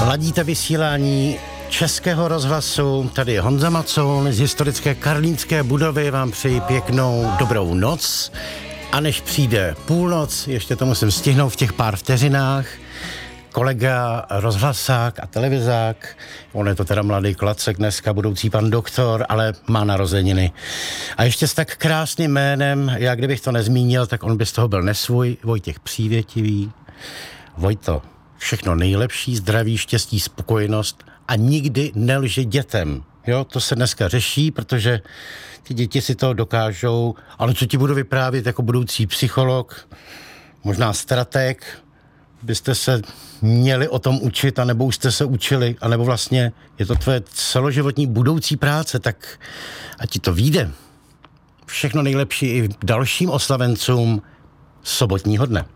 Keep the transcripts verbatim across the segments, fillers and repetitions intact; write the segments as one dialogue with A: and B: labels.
A: Ladíte vysílání Českého rozhlasu, tady je Honza Macoun z historické karlínské budovy, vám přeji pěknou dobrou noc a než přijde půlnoc, ještě to musím stihnout v těch pár vteřinách, kolega rozhlasák a televizák, on je to teda mladý klacek dneska, budoucí pan doktor, ale má narozeniny. A ještě s tak krásným jménem, já kdybych to nezmínil, tak on by z toho byl nesvůj, Vojtěch Přívětivý. Vojto, všechno nejlepší, zdraví, štěstí, spokojenost a nikdy nelži dětem. Jo, to se dneska řeší, protože ty děti si to dokážou, ale co ti budu vyprávět jako budoucí psycholog, možná strateg, byste se měli o tom učit, anebo už jste se učili, anebo vlastně je to tvoje celoživotní budoucí práce, tak ať ti to vyjde. Všechno nejlepší i dalším oslavencům sobotního dne.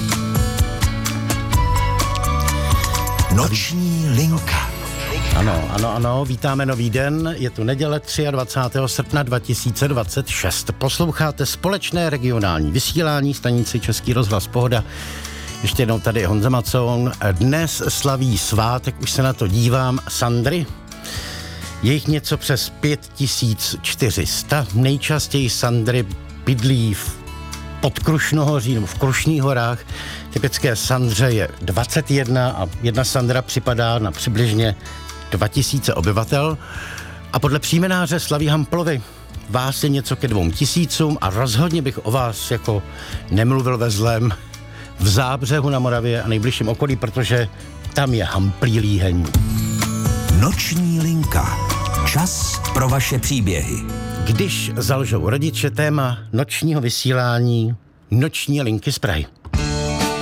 B: Noční linka.
A: Ano, ano, ano, vítáme nový den, je tu neděle dvacátého třetího srpna dva tisíce dvacet šest. Posloucháte společné regionální vysílání stanici Český rozhlas Pohoda. Ještě jednou tady je Honza Macoun. Dnes slaví svátek, už se na to dívám, Sandry. Je jich něco přes pět tisíc čtyři sta. Nejčastěji Sandry bydlí v pod Krušnohoří nebo v Krušných horách. Typické Sandře je dvacet jedna a jedna Sandra připadá na přibližně dva tisíce obyvatel. A podle příjmenáře slaví Hamplovi vás je něco ke dvou tisícům a rozhodně bych o vás jako nemluvil ve zlém v Zábřehu na Moravě a nejbližším okolí, protože tam je Hamplí Líheň.
B: Noční linka. Čas pro vaše příběhy.
A: Když zalžou rodiče, téma nočního vysílání Noční linky z Prahy.